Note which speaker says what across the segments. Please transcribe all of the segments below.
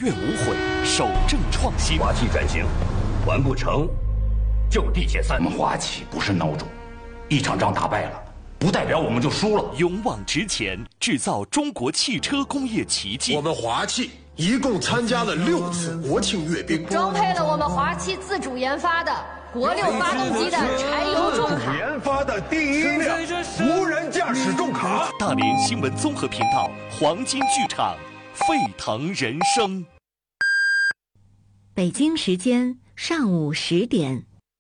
Speaker 1: 怨无悔，守正创新。
Speaker 2: 华企转型，完不成就地解散。
Speaker 3: 我们华企不是孬种，一场仗打败了，不代表我们就输了。
Speaker 1: 勇往直前，制造中国汽车工业奇迹。
Speaker 4: 我们华企一共参加了6次国庆阅兵，
Speaker 5: 装配了我们华企自主研发的国6发动机的柴油重卡，
Speaker 4: 研发的第1辆无人驾驶重卡。
Speaker 1: 大连新闻综合频道黄金剧场，沸腾人生。
Speaker 6: 北京时间上午10点。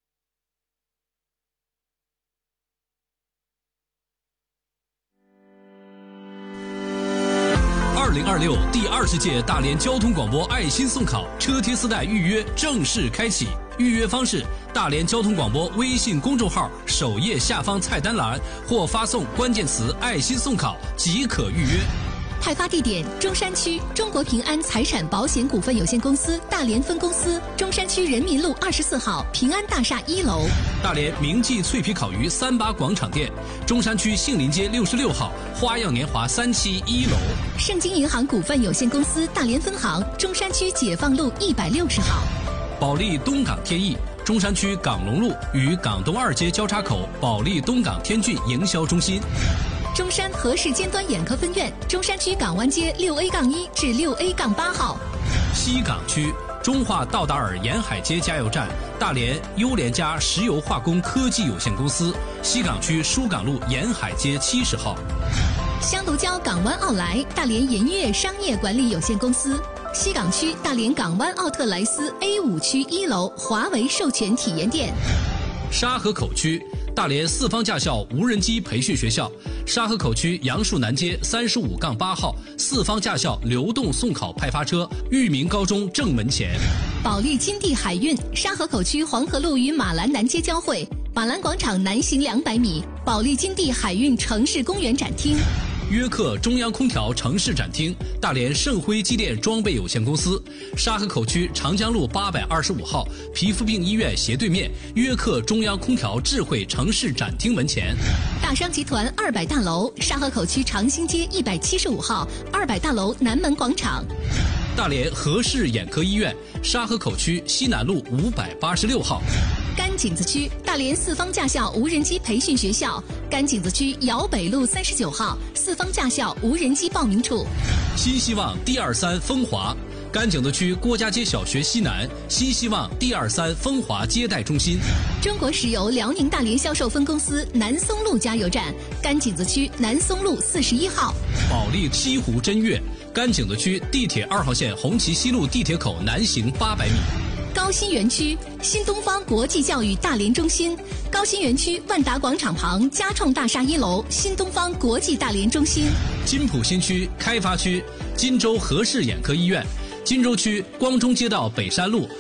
Speaker 7: 2026第20届大连交通广播爱心送考车贴丝带预约正式开启，预约方式：大连交通广播微信公众号首页下方菜单栏，或发送关键词“爱心送考”即可预约。
Speaker 8: 派发地点：中山区中国平安财产保险股份有限公司大连分公司，中山区人民路24号平安大厦1楼。
Speaker 7: 大连明记脆皮烤鱼388广场店，中山区杏林街66号花样年华3期1楼。
Speaker 8: 盛京银行股份有限公司大连分行，中山区解放路160号。
Speaker 7: 保利东港天翼，中山区港龙路与港东2街交叉口保利东港天骏营销中心。
Speaker 8: 中山和氏尖端眼科分院，中山区港湾街6A-1至6A-8号。
Speaker 7: 西港区中华道达尔沿海街加油站，大连优联家石油化工科技有限公司，西港区疏港路沿海街70号。
Speaker 8: 香炉礁港湾奥莱大连盐悦商业管理有限公司，西港区大连港湾奥特莱斯 A5区1楼华为授权体验店。
Speaker 7: 沙河口区大连四方驾校无人机培训学校，沙河口区杨树南街35-8号四方驾校流动送考派发车，裕民高中正门前。
Speaker 8: 保利金地海运沙河口区黄河路与马兰南街交汇，马兰广场南行200米，保利金地海运城市公园展厅。
Speaker 7: 约克中央空调城市展厅，大连盛辉机电装备有限公司，沙河口区长江路825号皮肤病医院斜对面，约克中央空调智慧城市展厅门前。
Speaker 8: 大商集团200大楼，沙河口区长兴街175号200大楼南门广场。
Speaker 7: 大连和氏眼科医院，沙河口区西南路586号。
Speaker 8: 甘井子区大连四方驾校无人机培训学校，甘井子区瑶北路39号四方驾校无人机报名处。
Speaker 7: 新希望D23风华，甘井子区郭家街小学西南，新希望D23风华接待中心。
Speaker 8: 中国石油辽宁大连销售分公司南松路加油站，甘井子区南松路41号。
Speaker 7: 保利西湖真悦，甘井子区地铁2号线红旗西路地铁口南行800米。
Speaker 8: 高新园区新东方国际教育大连中心，高新园区万达广场旁嘉创大厦1楼新东方国际大连中心。
Speaker 7: 金浦新区开发区金州和氏眼科医院，金州区光中街道北山路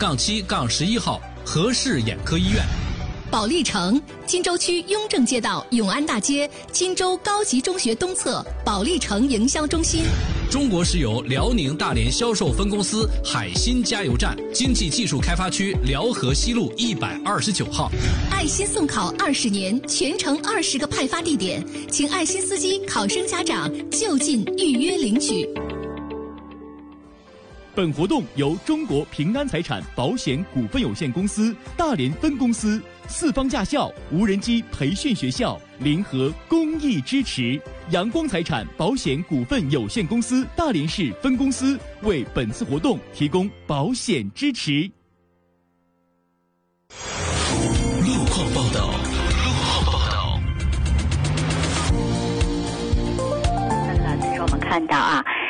Speaker 7: 2-7-11号和氏眼科医院。
Speaker 8: 保利城金州区雍正街道永安大街金州高级中学东侧保利城营销中心。
Speaker 7: 中国石油辽宁大连销售分公司海新加油站，经济技术开发区辽河西路129号。
Speaker 8: 爱心送考20年，全程20个派发地点，请爱心司机、考生家长就近预约领取。
Speaker 9: 本活动由中国平安财产保险股份有限公司大连分公司、四方驾校无人机培训学校联合公益支持，阳光财产保险股份有限公司大连市分公司为本次活动提供保险支持。
Speaker 7: 路况报道。
Speaker 10: 我们看到